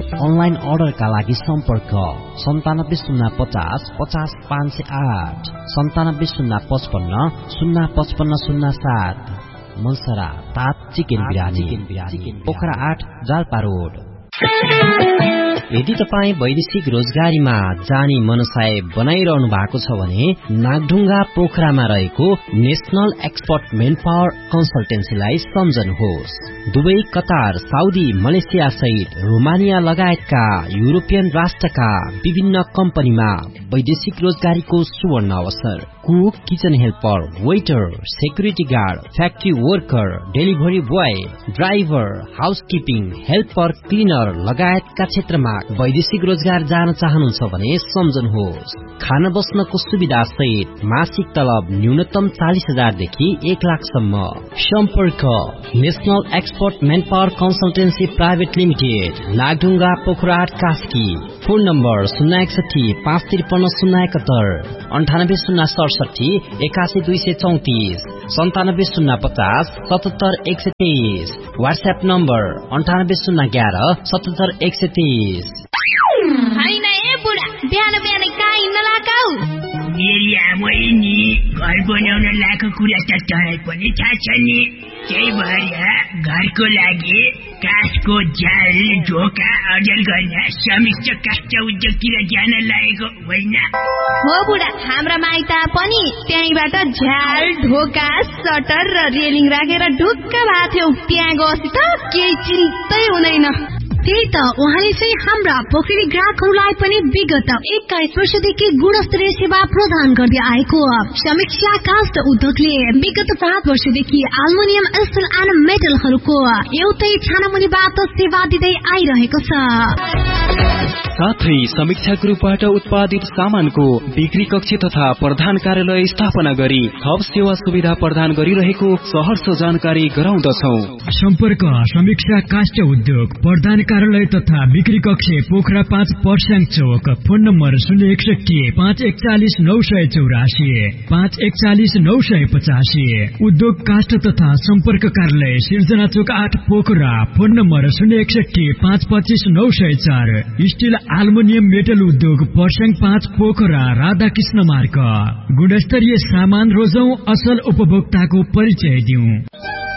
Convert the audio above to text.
Online अर्डरका लागि सम्पर्क 9705050508 9705505507 मनसरा तात चिकन बिरानी पोखरा 8 जाल्पा रोड। यदि तपाईँ वैदेशिक रोजगारीमा जाने मनसाय बनाइरहनु भएको छ भने नागढुङ्गा पोखरामा रहेको national expert main power कन्सल्टेन्सीलाई सम्झनुहोस्। Dubai, Qatar, Saudi, Malaysia सहित रोमानिया लगायतका युरोपियन राष्ट्रका विभिन्न कम्पनीमा वैदेशिक रोजगारीको सुवर्ण अवसर। Cook, kitchen helper, waiter, security guard, factory worker, delivery boy, driver, housekeeping, helper, cleaner लगायतका क्षेत्रमा वैदेशिक रोजगार जान चाहनुहुन्छ भने सम्झनुहोस्। खाना बस्नको सुविधा सहित मासिक तलब न्यूनतम 40,000 देखि 1 लाखसम्म। सम्पर्क national expert main power consultancy private limited, Nagdhunga, Pokhara 8, Kaski. Phone number 061 553 071 98 067 81234 97 050 77 123। WhatsApp number 98 011 77 123। हैन ए बुढा, बिहान बिहान कहाँ हिँड्न लागाउ? मेरी आमै नि घर बनाउन लागेको कुरा त तँलाई पनि थाहा छ नि। त्यही भएर घरको लागि काठको जाल, ढोका अर्डर गर्न समिष्ट काष्ठ उद्योगतिर जान लागेको होइन? हो बुढा, हाम्रा माइता पनि त्यहीबाट झ्याल, ढोका, सटर र रेलिङ राखेर ढुक्क भएको थियो। त्यहाँ गएपछि त केही चिन्तै हुँदैन। त्यही त उहाँले चाहिँ हाम्रा पोखरी ग्राहकहरूलाई पनि विगत 21 वर्षदेखि गुणस्तरीय सेवा प्रदान गर्दै आएको समीक्षा काष्ठ उद्योगले विगत 7 वर्षदेखि एल्युमिनियम, स्टिल एन्ड मेटलहरूको एउटै छानामुनिबाट सेवा दिँदै आइरहेको छ। साथै समीक्षा ग्रुपबाट उत्पादित सामानको बिक्री कक्ष तथा प्रधान कार्यालय स्थापना गरी थप सेवा सुविधा प्रदान गरिरहेको सहर्ष जानकारी गराउँदछौ। सम्पर्क समीक्षा काष्ठ उद्योग, प्रधान कार्यालय तथा बिक्री कक्ष, पोखरा 5, पर्स्याङ चौक। Phone number 061 541 984 541 985। उद्योग काष्ठ तथा सम्पर्क कार्यालय सिर्जना चौक 8, Pokhara. Phone number 061 525 904। Still aluminium metal उद्योग, पर्स्याङ 5, पोखरा, राधाकृष्ण मार्ग। गुणस्तरीय सामान रोजौं, असल उपभोक्ताको परिचय दिउँ।